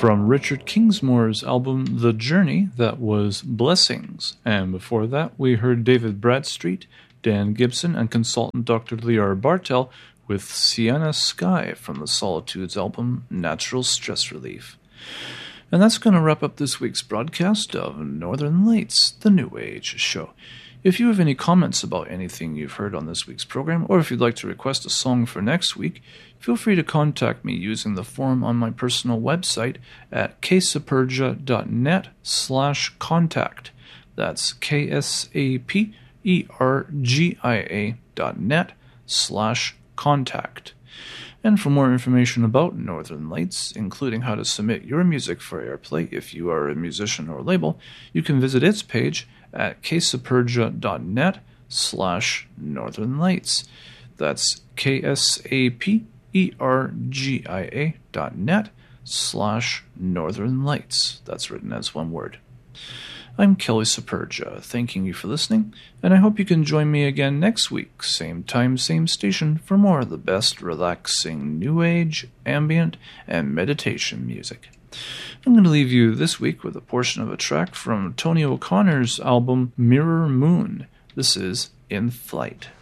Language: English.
From Richard Kingsmore's album The Journey, that was Blessings. And before that, we heard David Bradstreet, Dan Gibson, and consultant Dr. Lior Bartel with Sienna Sky from the Solitudes album Natural Stress Relief. And that's going to wrap up this week's broadcast of Northern Lights, the New Age show. If you have any comments about anything you've heard on this week's program, or if you'd like to request a song for next week, feel free to contact me using the form on my personal website at ksapergia.net/contact. That's ksapergia.net/contact. And for more information about Northern Lights, including how to submit your music for airplay if you are a musician or label, you can visit its page at ksapergia.net/Northern Lights. That's ksapergia.net/Northern Lights. That's written as one word. I'm Kelly Sapergia, thanking you for listening, and I hope you can join me again next week, same time, same station, for more of the best relaxing New Age, ambient, and meditation music. I'm going to leave you this week with a portion of a track from Tony O'Connor's album Mirror Moon. This is In Flight.